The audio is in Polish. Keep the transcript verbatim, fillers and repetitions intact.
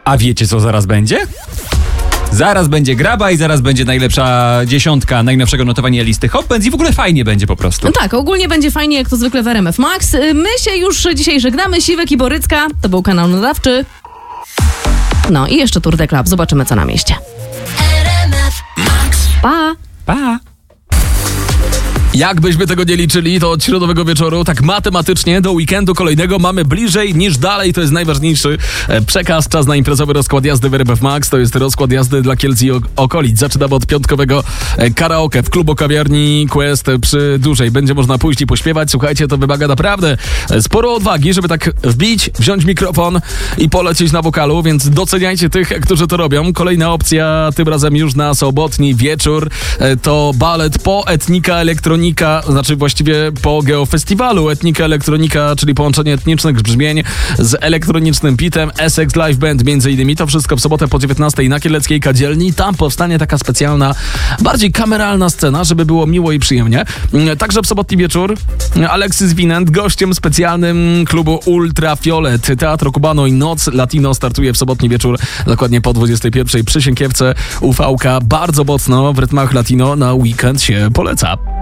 A wiecie, co zaraz będzie? Zaraz będzie graba i zaraz będzie najlepsza dziesiątka najnowszego notowania listy Hot Bands i w ogóle fajnie będzie po prostu. No tak, ogólnie będzie fajnie, jak to zwykle w R M F Max. My się już dzisiaj żegnamy. Siwek i Borycka, to był kanał nadawczy. No i jeszcze Tour de Club. Zobaczymy, co na mieście. R M F Max. Pa! Pa! Jakbyśmy tego nie liczyli, to od środowego wieczoru, tak matematycznie do weekendu kolejnego mamy bliżej niż dalej. To jest najważniejszy przekaz. Czas na imprezowy rozkład jazdy w R M F Max. To jest rozkład jazdy dla Kielc i okolic. Zaczynamy od piątkowego karaoke w klubu kawiarni Quest przy Dużej. Będzie można pójść i pośpiewać. Słuchajcie, to wymaga naprawdę sporo odwagi, żeby tak wbić, wziąć mikrofon i polecieć na wokalu, więc doceniajcie tych, którzy to robią. Kolejna opcja, tym razem już na sobotni wieczór, to balet po Etnika Elektronika. Znaczy właściwie po Geofestiwalu Etnika Elektronika, czyli połączenie etnicznych brzmień z elektronicznym bitem. Essex Live Band między innymi. To wszystko w sobotę po dziewiętnastej na Kieleckiej Kadzielni. Tam powstanie taka specjalna, bardziej kameralna scena, żeby było miło i przyjemnie. Także w sobotni wieczór Alexis Winant, gościem specjalnym klubu Ultrafiolet. Teatro Cubano i Noc Latino startuje w sobotni wieczór, dokładnie po dwudziestej pierwszej przy Sienkiewce. U V K bardzo mocno w rytmach latino na weekend się poleca.